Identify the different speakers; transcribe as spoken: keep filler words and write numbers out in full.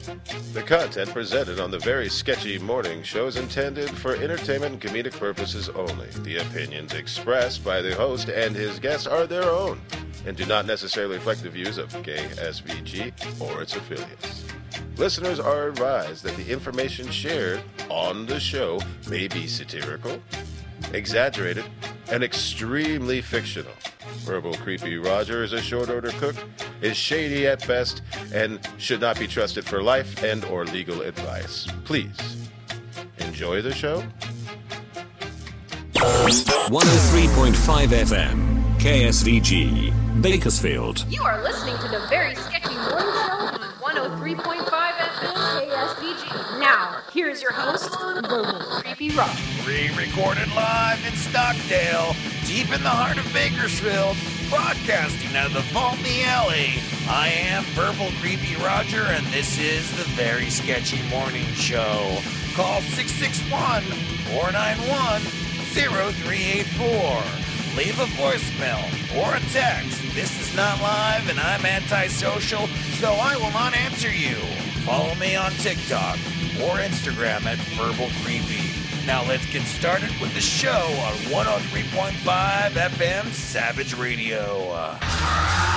Speaker 1: The content presented on the Very Sketchy Morning Show is intended for entertainment and comedic purposes only. The opinions expressed by the host and his guests are their own and do not necessarily reflect the views of K S V G or its affiliates. Listeners are advised that the information shared on the show may be satirical, exaggerated, and extremely fictional. Verbal Creepy Roger is a short-order cook, is shady at best, and should not be trusted for life and or legal advice. Please, enjoy the show.
Speaker 2: one oh three point five F M, K S V G, Bakersfield.
Speaker 3: You are listening to the Very Sketchy Morning Show on one oh three point five F M, K S V G. Now, here's your host, Verbal Creepy Roger.
Speaker 4: Re-recorded live in Stockdale, deep in the heart of Bakersfield, broadcasting out of the vault in the alley. I am Verbal Creepy Roger, and this is the Very Sketchy Morning Show. Call six six one, four nine one, oh three eight four. Leave a voicemail or a text. This is not live, and I'm antisocial, so I will not answer you. Follow me on TikTok or Instagram at Verbal Creepy. Now let's get started with the show on one oh three point five F M Savage Radio.